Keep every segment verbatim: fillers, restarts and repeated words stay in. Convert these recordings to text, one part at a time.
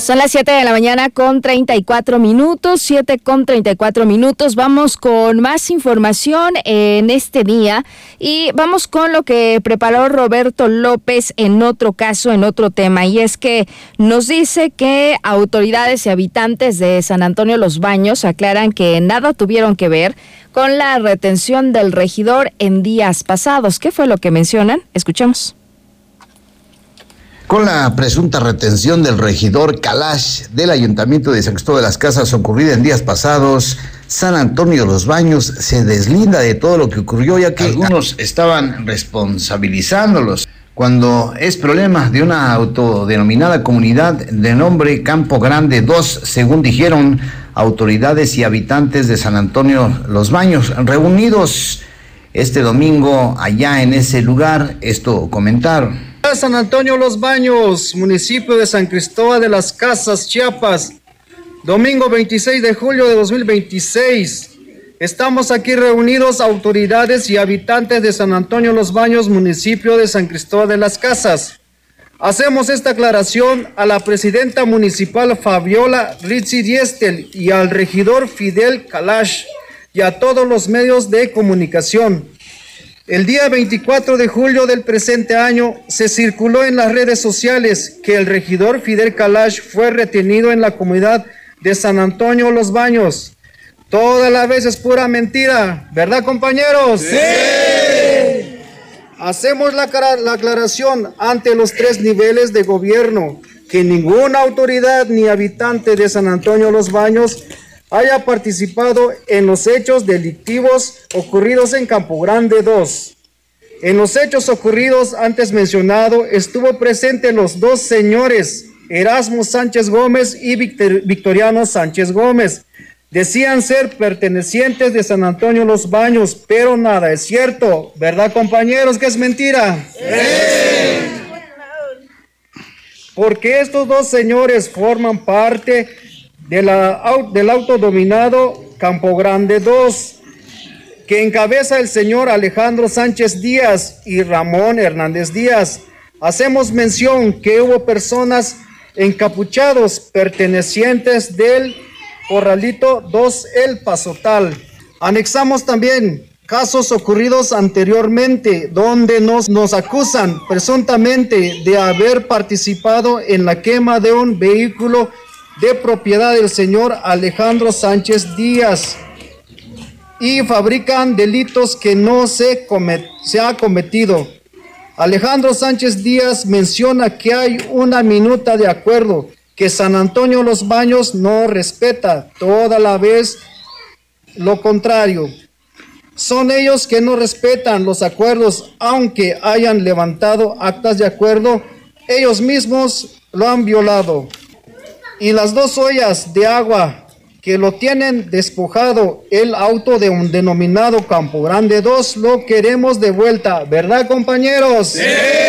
Son las siete de la mañana con treinta y cuatro minutos, siete con treinta y cuatro minutos. Vamos con más información en este día y vamos con lo que preparó Roberto López en otro caso, en otro tema. Y es que nos dice que autoridades y habitantes de San Antonio Los Baños aclaran que nada tuvieron que ver con la retención del regidor en días pasados. ¿Qué fue lo que mencionan? Escuchemos. Con la presunta retención del regidor Kalash del Ayuntamiento de San Cristóbal de las Casas ocurrida en días pasados, San Antonio Los Baños se deslinda de todo lo que ocurrió, ya que algunos estaban responsabilizándolos, cuando es problema de una autodenominada comunidad de nombre Campo Grande dos, según dijeron autoridades y habitantes de San Antonio Los Baños, reunidos este domingo allá en ese lugar. Esto comentaron. San Antonio Los Baños, municipio de San Cristóbal de las Casas, Chiapas, domingo veintiséis de julio de dos mil veintiséis. Estamos aquí reunidos autoridades y habitantes de San Antonio Los Baños, municipio de San Cristóbal de las Casas. Hacemos esta aclaración a la presidenta municipal Fabiola Rizzi Diestel y al regidor Fidel Kalash y a todos los medios de comunicación. El día veinticuatro de julio del presente año se circuló en las redes sociales que el regidor Fidel Kalash fue retenido en la comunidad de San Antonio Los Baños. Toda la vez es pura mentira, ¿verdad, compañeros? ¡Sí! Hacemos la, la aclaración ante los tres niveles de gobierno que ninguna autoridad ni habitante de San Antonio Los Baños haya participado en los hechos delictivos ocurridos en Campo Grande dos. En los hechos ocurridos antes mencionado estuvo presente los dos señores, Erasmo Sánchez Gómez y Victor, Victoriano Sánchez Gómez. Decían ser pertenecientes de San Antonio Los Baños, pero nada es cierto, ¿verdad, compañeros, que es mentira? ¡Sí! Porque estos dos señores forman parte De la, del autodominado Campo Grande dos, que encabeza el señor Alejandro Sánchez Díaz y Ramón Hernández Díaz. Hacemos mención que hubo personas encapuchados pertenecientes del Corralito dos El Pasotal. Anexamos también casos ocurridos anteriormente donde nos, nos acusan presuntamente de haber participado en la quema de un vehículo de propiedad del señor Alejandro Sánchez Díaz y fabrican delitos que no se, comet, se ha cometido. Alejandro Sánchez Díaz menciona que hay una minuta de acuerdo que San Antonio Los Baños no respeta, toda la vez lo contrario. Son ellos que no respetan los acuerdos, aunque hayan levantado actas de acuerdo, ellos mismos lo han violado. Y las dos ollas de agua que lo tienen despojado, el auto de un denominado Campo Grande dos, lo queremos de vuelta, ¿verdad, compañeros? ¡Sí!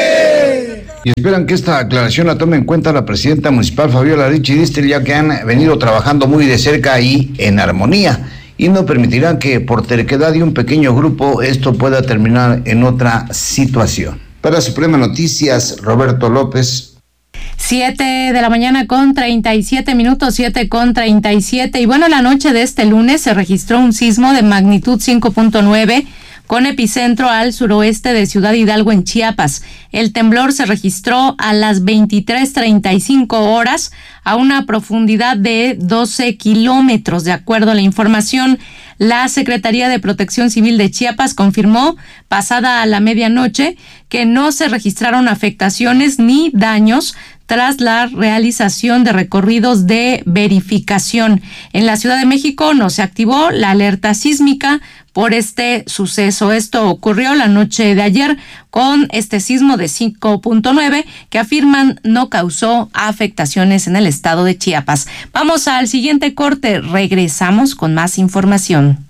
Y esperan que esta aclaración la tome en cuenta la presidenta municipal Fabiola Rizzi Diestel, ya que han venido trabajando muy de cerca y en armonía, y no permitirán que por terquedad de un pequeño grupo esto pueda terminar en otra situación. Para Suprema Noticias, Roberto López. Siete de la mañana con treinta y siete minutos, siete con treinta y siete. Y bueno, la noche de este lunes se registró un sismo de magnitud cinco punto nueve con epicentro al suroeste de Ciudad Hidalgo en Chiapas. El temblor se registró a las veintitrés treinta y cinco horas a una profundidad de doce kilómetros. De acuerdo a la información, la Secretaría de Protección Civil de Chiapas confirmó, pasada a la medianoche, que no se registraron afectaciones ni daños tras la realización de recorridos de verificación. En la Ciudad de México no se activó la alerta sísmica por este suceso. Esto ocurrió la noche de ayer con este sismo de cinco punto nueve que afirman no causó afectaciones en el estado de Chiapas. Vamos al siguiente corte. Regresamos con más información.